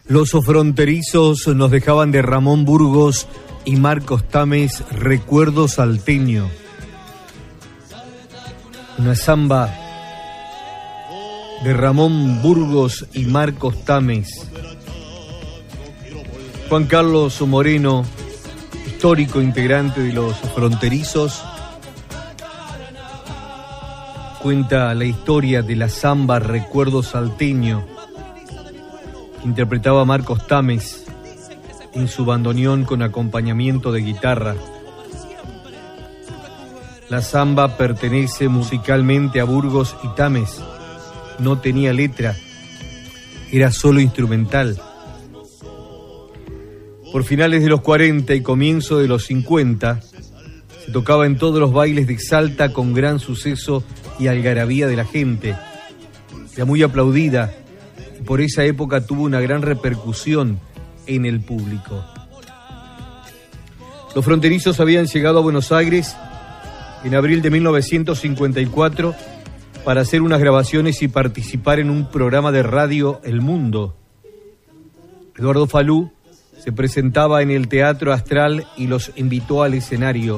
Los fronterizos nos dejaban de Ramón Burgos y Marcos Tames Recuerdo Salteño. Una samba de Ramón Burgos y Marcos Tames. Juan Carlos Moreno, histórico integrante de los fronterizos, cuenta la historia de la samba Recuerdo Salteño. Interpretaba a Marcos Tames en su bandoneón con acompañamiento de guitarra. La samba pertenece musicalmente a Burgos y Tames. No tenía letra, era solo instrumental. Por finales de los 40 y comienzo de los 50, se tocaba en todos los bailes de Salta con gran suceso y algarabía de la gente. Era muy aplaudida y por esa época tuvo una gran repercusión en el público. Los fronterizos habían llegado a Buenos Aires en abril de 1954 para hacer unas grabaciones y participar en un programa de radio El Mundo. Eduardo Falú se presentaba en el Teatro Astral y los invitó al escenario.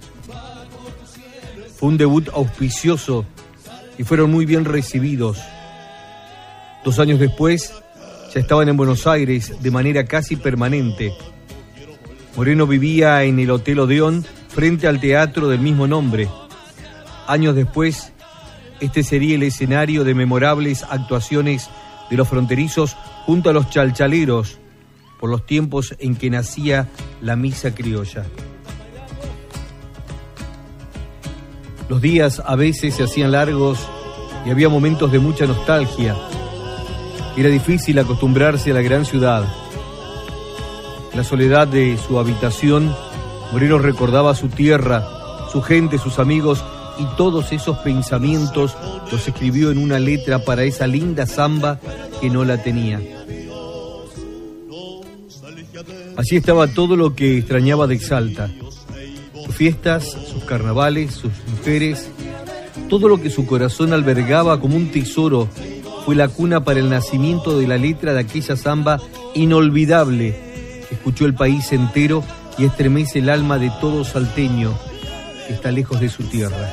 Fue un debut auspicioso y fueron muy bien recibidos. 2 años después, ya estaban en Buenos Aires de manera casi permanente. Moreno vivía en el Hotel Odeón frente al teatro del mismo nombre. Años después, este sería el escenario de memorables actuaciones de los fronterizos junto a los chalchaleros, por los tiempos en que nacía la misa criolla. Los días a veces se hacían largos y había momentos de mucha nostalgia. Era difícil acostumbrarse a la gran ciudad. En la soledad de su habitación, Moreno recordaba su tierra, su gente, sus amigos, y todos esos pensamientos los escribió en una letra para esa linda samba que no la tenía. Allí estaba todo lo que extrañaba de Salta: sus fiestas, sus carnavales, sus mujeres, todo lo que su corazón albergaba como un tesoro. Fue la cuna para el nacimiento de la letra de aquella samba inolvidable que escuchó el país entero y estremece el alma de todo salteño que está lejos de su tierra.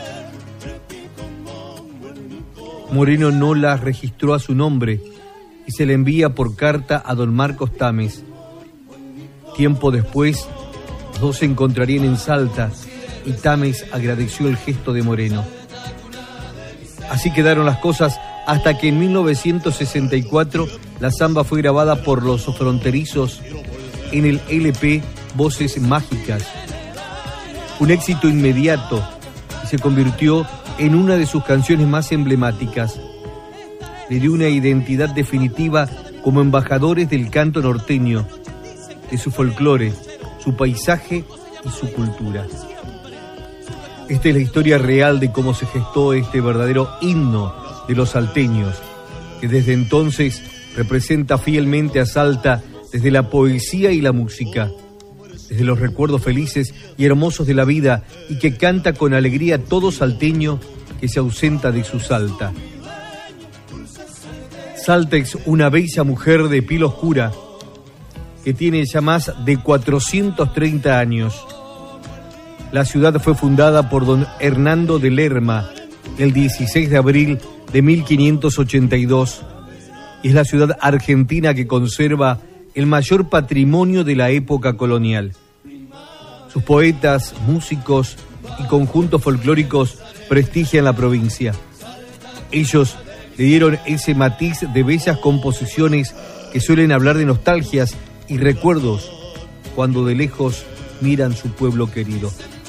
Moreno no la registró a su nombre y se la envía por carta a don Marcos Tames. Tiempo después, los dos se encontrarían en Salta y Tames agradeció el gesto de Moreno. Así quedaron las cosas hasta que en 1964 la samba fue grabada por los fronterizos en el LP Voces Mágicas. Un éxito inmediato y se convirtió en una de sus canciones más emblemáticas. Le dio una identidad definitiva como embajadores del canto norteño, de su folclore, su paisaje y su cultura. Esta es la historia real de cómo se gestó este verdadero himno de los salteños, que desde entonces representa fielmente a Salta desde la poesía y la música, desde los recuerdos felices y hermosos de la vida, y que canta con alegría todo salteño que se ausenta de su Salta. Salta es una bella mujer de piel oscura que tiene ya más de 430 años. La ciudad fue fundada por don Hernando de Lerma el 16 de abril de 1582 y es la ciudad argentina que conserva el mayor patrimonio de la época colonial. Sus poetas, músicos y conjuntos folclóricos prestigian la provincia. Ellos le dieron ese matiz de bellas composiciones que suelen hablar de nostalgias y recuerdos cuando de lejos miran su pueblo querido.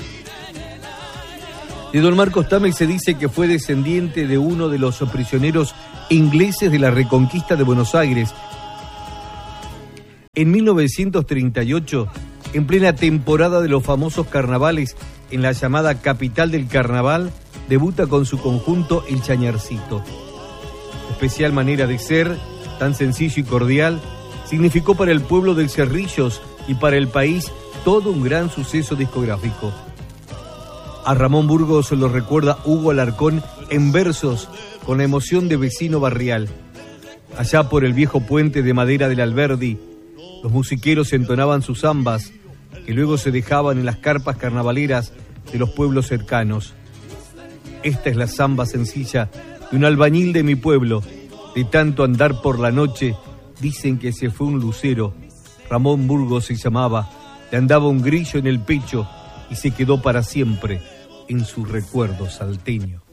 De don Marcos Tames se dice que fue descendiente de uno de los prisioneros ingleses de la Reconquista de Buenos Aires. En 1938, en plena temporada de los famosos carnavales en la llamada capital del carnaval, debuta con su conjunto El Chañarcito. Especial manera de ser, tan sencillo y cordial, significó para el pueblo del Cerrillos y para el país todo un gran suceso discográfico. A Ramón Burgos lo recuerda Hugo Alarcón en versos con la emoción de vecino barrial. Allá por el viejo puente de madera del Alberdi, los musiqueros entonaban sus zambas, que luego se dejaban en las carpas carnavaleras de los pueblos cercanos. Esta es la zamba sencilla de un albañil de mi pueblo. De tanto andar por la noche, dicen que se fue un lucero. Ramón Burgos se llamaba, le andaba un grillo en el pecho y se quedó para siempre en su recuerdo salteño.